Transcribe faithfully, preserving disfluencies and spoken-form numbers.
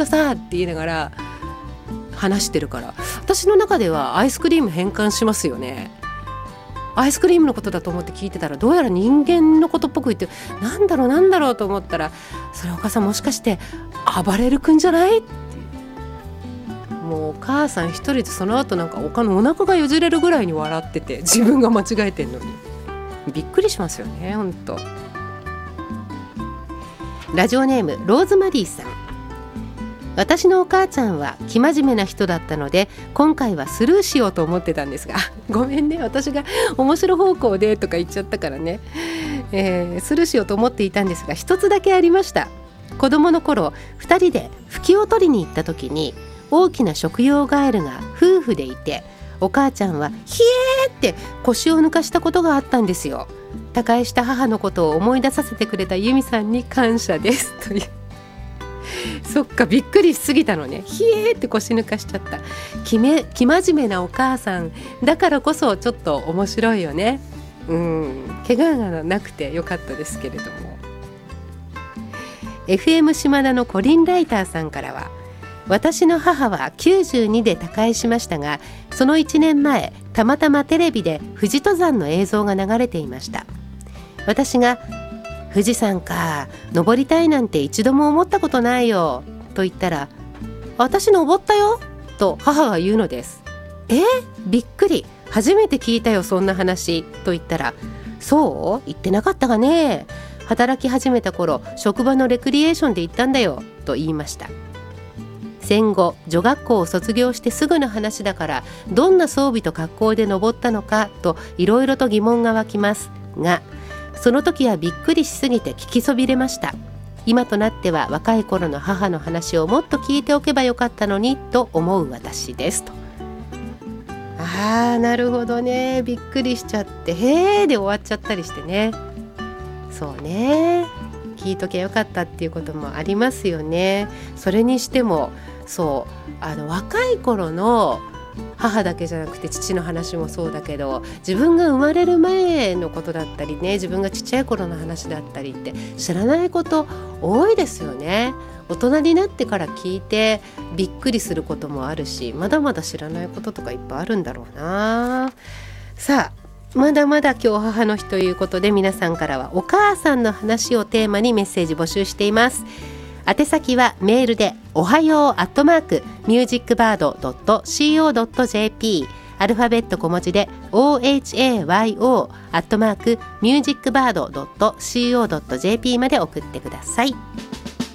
さって言いながら話してるから、私の中ではアイスクリーム変換しますよね。アイスクリームのことだと思って聞いてたら、どうやら人間のことっぽく言って、なんだろうなんだろうと思ったら、それお母さんもしかして暴れる君じゃないって。もうお母さん一人でその後なんか他のお腹がよじれるぐらいに笑ってて、自分が間違えてんのにびっくりしますよね。ほんと。ラジオネームローズマリーさん。私のお母ちゃんは生真面目な人だったので、今回はスルーしようと思ってたんですが、ごめんね、私が面白方向でとか言っちゃったからね、えー、スルーしようと思っていたんですが、一つだけありました。子供の頃ふたりでフキを取りに行った時に、大きな食用ガエルが夫婦でいて、お母ちゃんはひえーって腰を抜かしたことがあったんですよ。他界した母のことを思い出させてくれた由美さんに感謝ですという。そっか、びっくりしすぎたのね。ひえーって腰抜かしちゃった。きめ生真面目なお母さんだからこそちょっと面白いよね。うん、怪我がなくてよかったですけれども。 エフエム 島田のコリンライターさんからは、私の母はきゅうじゅうにで他界しましたが、そのいちねんまえたまたまテレビで富士登山の映像が流れていました。私が富士山か、登りたいなんて一度も思ったことないよと言ったら、私登ったよと母が言うのです。えびっくり、初めて聞いたよそんな話と言ったら、そう言ってなかったがね、働き始めた頃職場のレクリエーションで行ったんだよと言いました。戦後女学校を卒業してすぐの話だから、どんな装備と格好で登ったのかといろいろと疑問が湧きますが、その時はびっくりしすぎて聞きそびれました。今となっては若い頃の母の話をもっと聞いておけばよかったのにと思う私ですと。あーなるほどね、びっくりしちゃってへーで終わっちゃったりしてね。そうね、聞いときゃよかったっていうこともありますよね。それにしてもそうあの若い頃の母だけじゃなくて父の話もそうだけど、自分が生まれる前のことだったりね、自分がちっちゃい頃の話だったりって知らないこと多いですよね。大人になってから聞いてびっくりすることもあるし、まだまだ知らないこととかいっぱいあるんだろうな。さあまだまだ今日母の日ということで、皆さんからはお母さんの話をテーマにメッセージ募集しています。宛先はメールでおはようアットマークミュージックバードドットシーオードットジェーピー、 アルファベット小文字で オーエイチエーワイオー アットマークミュージックバードドットシーオードットジェーピー まで送ってください。